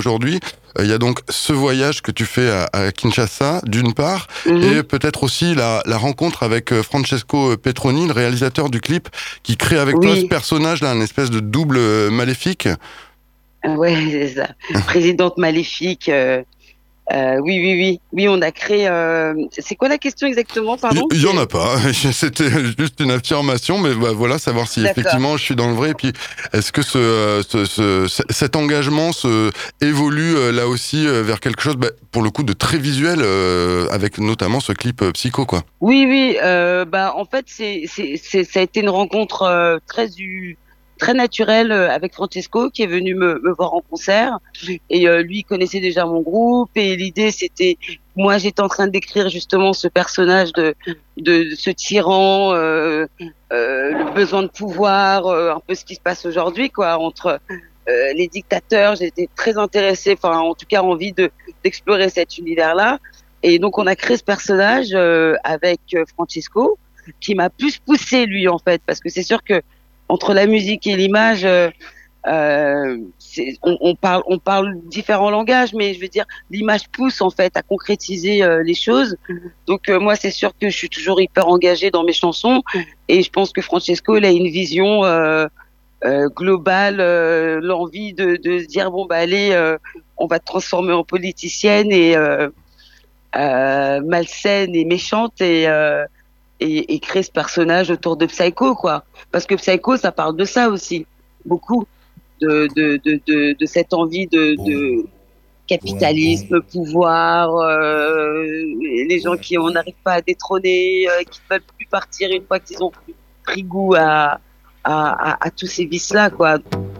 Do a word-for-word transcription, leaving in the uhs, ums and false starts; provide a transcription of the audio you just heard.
aujourd'hui. Il y a donc ce voyage que tu fais à, à Kinshasa, d'une part, Mm-hmm. et peut-être aussi la, la rencontre avec Francesco Petroni, le réalisateur du clip, qui crée avec toi ce Oui, personnage-là, un espèce de double maléfique. ouais, c'est ça. Présidente maléfique. euh, euh, oui, oui, oui. Oui, on a créé. euh, C'est quoi la question exactement, Il pardon? y, y en C'est... a pas, c'était juste une affirmation, mais bah, voilà, savoir si D'accord. effectivement je suis dans le vrai, et puis est-ce que ce, ce, ce- ce- cet engagement se évolue euh, là aussi euh, vers quelque chose, bah, pour le coup, de très visuel, euh, avec notamment ce clip euh, Psycho, quoi. Oui, oui. Euh, bah, en fait, c'est, c'est, c'est, ça a été une rencontre euh, très, u- très naturelle euh, avec Francesco qui est venu me, me voir en concert. Et euh, lui, il connaissait déjà mon groupe. Et l'idée, c'était, moi, j'étais en train d'écrire justement ce personnage de, de, de ce tyran, euh, euh, le besoin de pouvoir, euh, un peu ce qui se passe aujourd'hui, quoi, entre euh, les dictateurs. J'étais très intéressée, enfin, en tout cas, envie de d'explorer cet univers-là. Et donc, on a créé ce personnage euh, avec euh, Francesco, qui m'a plus poussé, lui, en fait, parce que c'est sûr que entre la musique et l'image, euh, euh, c'est, on, on parle, on parle différents langages, mais je veux dire, l'image pousse, en fait, à concrétiser euh, les choses. Donc, euh, moi, c'est sûr que je suis toujours hyper engagée dans mes chansons, et je pense que Francesco, il a une vision euh, euh, globale, euh, l'envie de, de se dire, bon, bah, allez, euh, on va te transformer en politicienne et... Euh, euh, malsaine et méchante et, euh, et, et créer ce personnage autour de Psycho, quoi. Parce que Psycho, ça parle de ça aussi, beaucoup, de, de, de, de, de cette envie de, de capitalisme, pouvoir, euh, les gens qui on n'arrive pas à détrôner, euh, qui ne veulent plus partir une fois qu'ils ont pris goût à, à, à, à tous ces vices-là, quoi.